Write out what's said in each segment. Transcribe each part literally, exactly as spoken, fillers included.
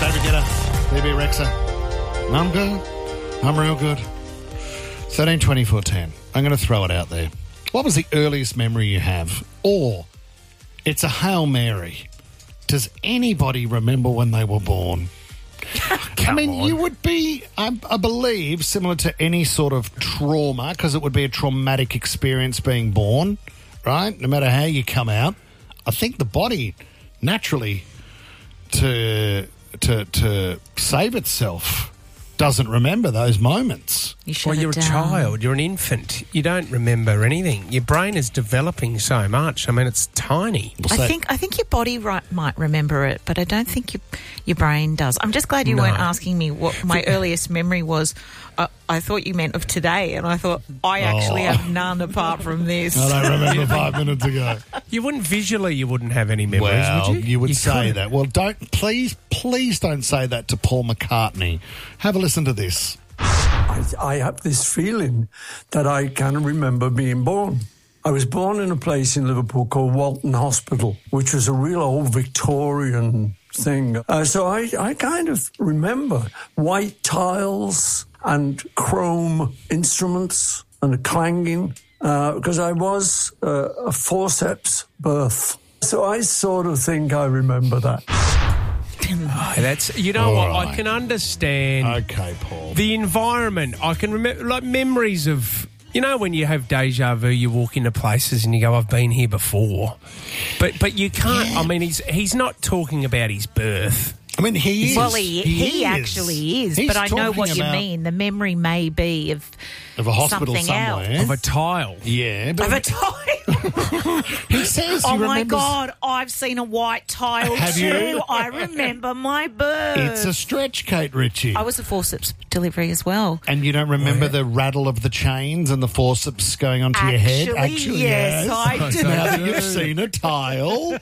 David Guetta, B B Rexa. I'm good. I'm real good. thirteen twenty-four ten. I'm going to throw it out there. What was the earliest memory you have? Or it's a Hail Mary. Does anybody remember when they were born? I mean, on. you would be, I, I believe, similar to any sort of trauma, because it would be a traumatic experience being born, right? No matter how you come out. I think the body naturally, to to to save itself, doesn't remember those moments. You shut Well, it you're a down. child. You're an infant. You don't remember anything. Your brain is developing so much. I mean, it's tiny. We'll I say- think I think your body right, might remember it, but I don't think your your brain does. I'm just glad you No. weren't asking me what my earliest memory was. Uh, I thought you meant of today, and I thought I actually Oh. have none apart from this. I don't remember five minutes ago. You wouldn't visually. You wouldn't have any memories, Well, would you? would say couldn't. that. Well, don't please, please don't say that to Paul McCartney. Have a listen to this. I, I have this feeling that I can remember being born. I was born in a place in Liverpool called Walton Hospital, which was a real old Victorian thing. Uh, so I, I kind of remember white tiles and chrome instruments and a clanging, uh, because I was uh, a forceps birth. So I sort of think I remember that. Oh, that's you know All what right. I can understand. Okay, Paul. The environment, I can remember, like memories of, you know, when you have deja vu, you walk into places and you go, I've been here before. But but you can't, I mean, he's he's not talking about his birth. I mean, he is. Well, he, he, is. actually is, He's but I know talking what you about- mean. The memory may be of Of a hospital something somewhere. else. Of a tile. Yeah, but Of a tile. he says Oh he my remembers. God, I've seen a white tile Have too. you? I remember my birth. It's a stretch, Kate Ritchie. I was a forceps delivery as well. And you don't remember the rattle of the chains and the forceps going onto your head? Actually, yes, I do. Now that you've seen a tile.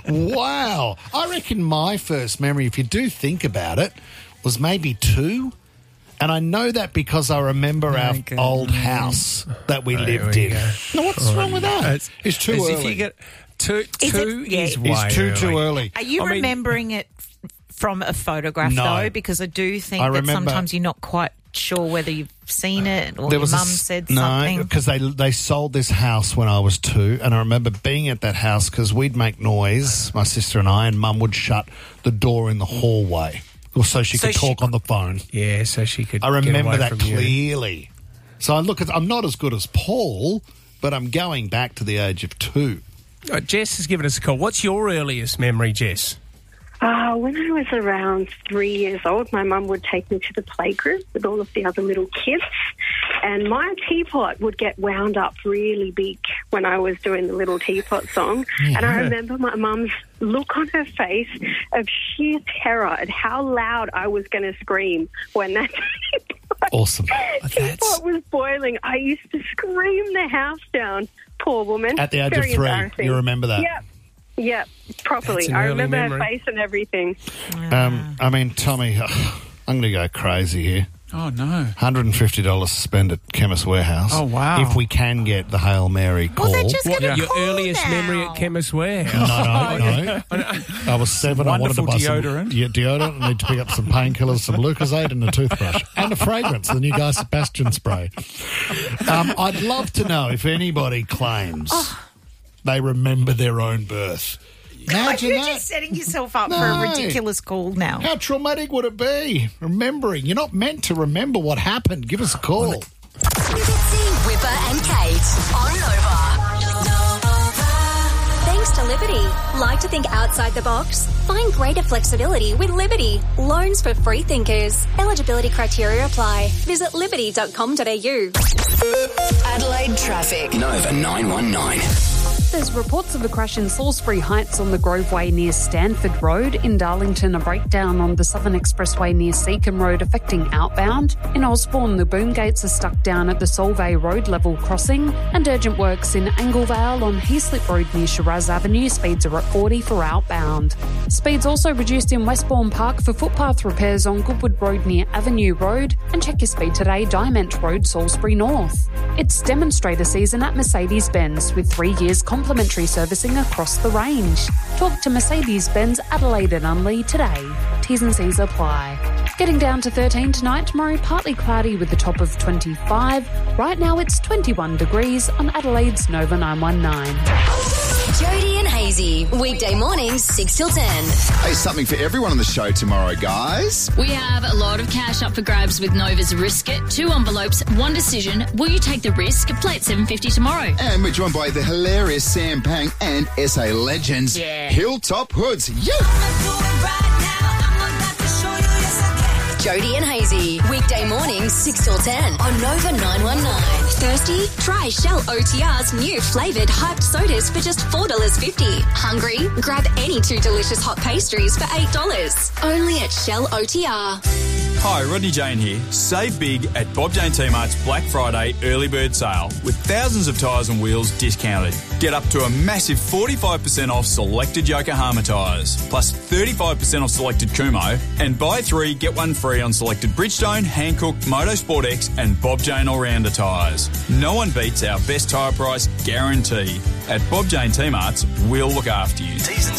Wow. I reckon my first memory, if you do think about it, was maybe two. And I know that because I remember our Okay. old house that we Oh, lived here we in. go. Now, what's wrong with that? It's, It's too as early. If you get two, Is it- two yeah. is way It's too, early. too early. Are you I mean- remembering it f- from a photograph, No. though? Because I do think I that remember- sometimes you're not quite sure whether you've seen it or There your was a mum s- said no, something. because they they sold this house when I was two, and I remember being at that house because we'd make noise, my sister and I, and Mum would shut the door in the hallway, or so she So could she- talk on the phone. Yeah, so she could. I get remember away that from you. clearly. So I look at, I'm not as good as Paul, but I'm going back to the age of two. Uh, Jess has given us a call. What's your earliest memory, Jess? Uh, when I was around three years old, my mum would take me to the playgroup with all of the other little kids, and my teapot would get wound up really big when I was doing the little teapot song. Yeah. And I remember my mum's look on her face of sheer terror at how loud I was going to scream when that teapot, Awesome. teapot was boiling. I used to scream the house down. Poor woman. At the age Very of three, embarrassing. you remember that? Yep. Yep, properly. That's an I early remember memory. her face and everything. Um, I mean, Tommy, I'm going to go crazy here. Oh, no. one hundred fifty dollars to spend at Chemist Warehouse. Oh, wow. If we can get the Hail Mary call. Well, they're just What, going to your call earliest now. memory at Chemist Warehouse? No, no, no. I was seven. I wanted to Wonderful buy deodorant. some yeah, deodorant. I need to pick up some painkillers, some Lucozade, and a toothbrush, and a fragrance, the new Guy Sebastian spray. Um, I'd love to know if anybody claims they remember their own birth. God, Imagine you're that. just setting yourself up for No. a ridiculous call now. How traumatic would it be? Remembering. You're not meant to remember what happened. Give us a call. Fitzy, Whipper and Kate on Nova. Thanks to Liberty. Like to think outside the box? Find greater flexibility with Liberty. Loans for free thinkers. Eligibility criteria apply. Visit liberty dot com dot a u. Adelaide traffic. Nova nine one nine. There's reports of a crash in Salisbury Heights on the Groveway near Stanford Road. In Darlington, a breakdown on the Southern Expressway near Seacombe Road affecting outbound. In Osborne, the boom gates are stuck down at the Solvay Road level crossing. And urgent works in Anglevale on Heaslip Road near Shiraz Avenue. Speeds are at forty for outbound. Speeds also reduced in Westbourne Park for footpath repairs on Goodwood Road near Avenue Road. And check your speed today, Diamond Road, Salisbury North. It's demonstrator season at Mercedes-Benz with three years complimentary servicing across the range. Talk to Mercedes-Benz Adelaide and Unley today. T's and C's apply. Getting down to thirteen tonight, tomorrow partly cloudy with a top of twenty-five. Right now it's twenty-one degrees on Adelaide's Nova nine one nine. Jody and Hazy, weekday mornings six till ten. Hey, something for everyone on the show tomorrow, guys. We have a lot of cash up for grabs with Nova's Risk It. Two envelopes, one decision. Will you take the risk? Play at seven fifty tomorrow. And we're joined by the hilarious Sam Pang and S A legends, Yeah. Hilltop Hoods. Yeah. Jody and Hazy, weekday mornings six till ten on Nova nine one nine. Thirsty? Try Shell O T R's new flavoured hyped sodas for just four dollars fifty. Hungry? Grab any two delicious hot pastries for eight dollars. Only at Shell O T R. Hi, Rodney Jane here. Save big at Bob Jane T-Mart's Black Friday early bird sale with thousands of tyres and wheels discounted. Get up to a massive forty-five percent off selected Yokohama tyres, plus thirty-five percent off selected Kumo, and buy three, get one free on selected Bridgestone, Hankook, Motorsport X and Bob Jane All-Rounder tyres. No one beats our best tyre price guarantee. At Bob Jane T-Mart's, we'll look after you.